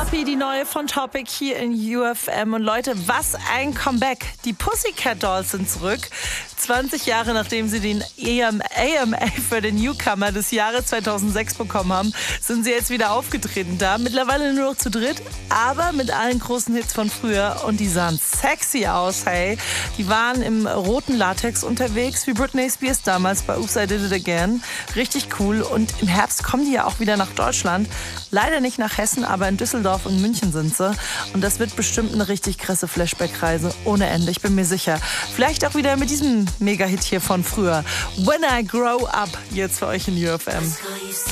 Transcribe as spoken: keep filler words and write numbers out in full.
Happy, die neue von Topic hier in U F M. Und Leute, was ein Comeback. Die Pussycat Dolls sind zurück. zwanzig Jahre nachdem sie den A M A für den Newcomer des Jahres zweitausendsechs bekommen haben, sind sie jetzt wieder aufgetreten da. Mittlerweile nur noch zu dritt, aber mit allen großen Hits von früher. Und die sahen sexy aus, hey. Die waren im roten Latex unterwegs, wie Britney Spears damals bei Oops, I Did It Again. Richtig cool. Und im Herbst kommen die ja auch wieder nach Deutschland. Leider nicht nach Hessen, aber in Düsseldorf und München sind sie. Und das wird bestimmt eine richtig krasse Flashback-Reise. Ohne Ende, ich bin mir sicher. Vielleicht auch wieder mit diesem Mega-Hit hier von früher. When I Grow Up, jetzt für euch in U F M.